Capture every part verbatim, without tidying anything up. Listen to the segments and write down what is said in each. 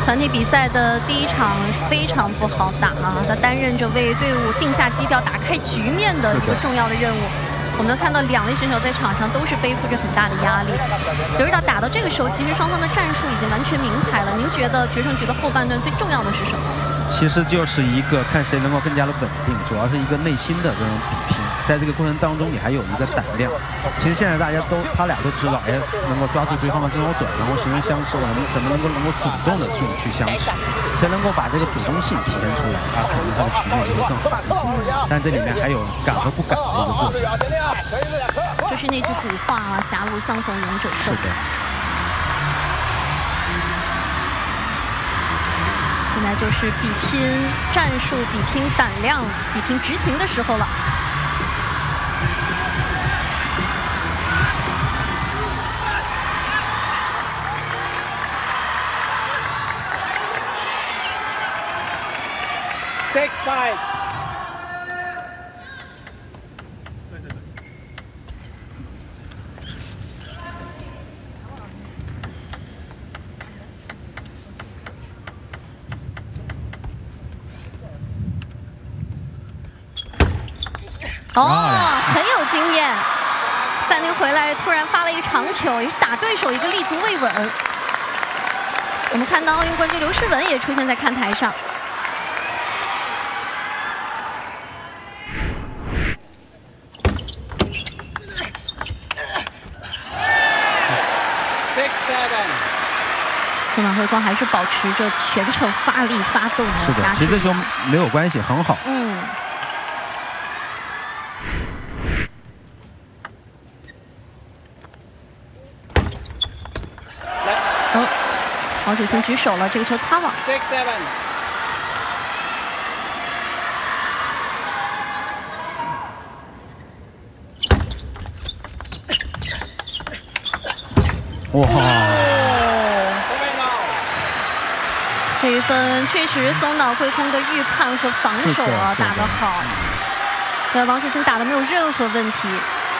团体比赛的第一场非常不好打啊，他担任着为队伍定下基调、打开局面的一个重要的任务。我们能看到两位选手在场上都是背负着很大的压力。刘指导打到这个时候，其实双方的战术已经完全明牌了。您觉得决胜局的后半段最重要的是什么？ 其实就是一个看谁能够更加的稳定，主要是一个内心的这种比拼。在这个过程当中，你还有一个胆量。其实现在大家都，他俩都知道，哎，能够抓住对方的这种短，然后形成相持，我们怎么能够能够主动的去去相持？谁能够把这个主动性体现出来，他可能他的局面就会更好一些。但这里面还有敢和不敢的一个过程。 就是那句古话啊，狭路相逢勇者胜。 是的。 现在就是比拼战术、比拼胆量、比拼执行的时候了。 Six five。 哦，很有经验。范宁回来突然发了一长球，打对手一个立足未稳。我们看到奥运冠军刘诗雯也出现在看台上。宋岛辉光还是保持着全程发力发动的。 是的，其实这球没有关系，很好。 嗯。哦，王楚钦举手了，这个球擦网。 Six seven。 哇！ 这一分确实松岛辉空的预判和防守啊打得好，对王楚钦打的没有任何问题。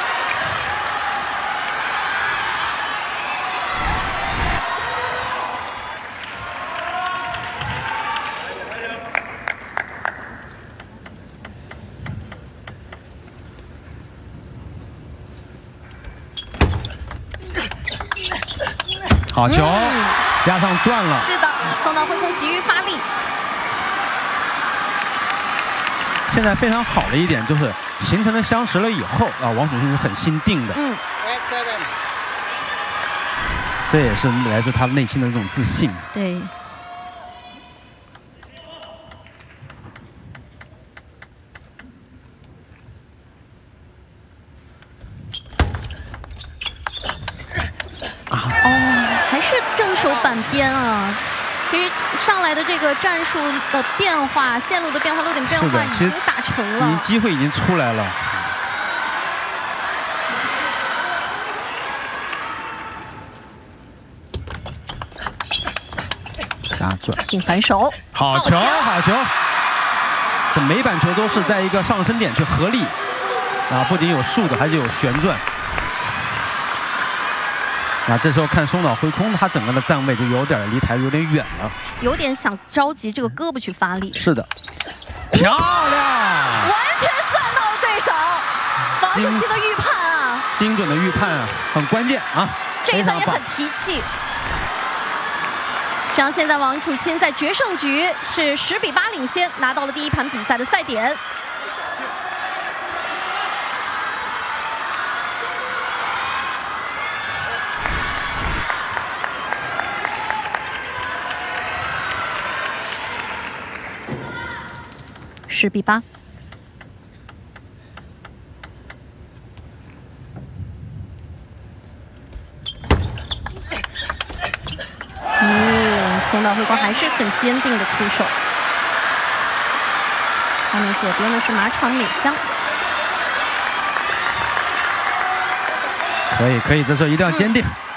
好球，嗯、加上转了。 是的，松岛辉空急于发力。 现在非常好的一点就是形成了相识了以后啊，王楚钦是很心定的。 嗯。 这也是来自他内心的这种自信。 对。手板边啊，其实上来的这个战术的变化、线路的变化、落点变化已经打成了， 已经机会已经出来了。加转进反手， 好球，好球！这每板球都是在一个上升点去合力啊，不仅有竖的，还是有旋转。那这时候看松岛辉空，他整个的站位就有点离台有点远了， 有点想着急这个胳膊去发力。 是的，漂亮， 完全算到了对手。王楚钦的预判啊， 精准的预判啊，很关键啊。 这一分也很提气。这样，现在王楚钦在决胜局是十比八领先，拿到了第一盘比赛的赛点。十比八。嗯，松岛辉光还是很坚定的出手。画面左边的是马场美香。 可以，可以，这时候一定要坚定。嗯